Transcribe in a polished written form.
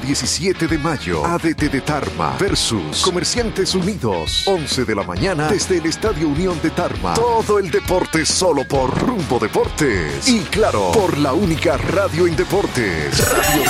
17 de mayo, ADT de Tarma versus Comerciantes Unidos, 11 de la mañana desde el Estadio Unión de Tarma. Todo el deporte solo por Rumbo Deportes. Y claro, por la única radio en deportes, Radio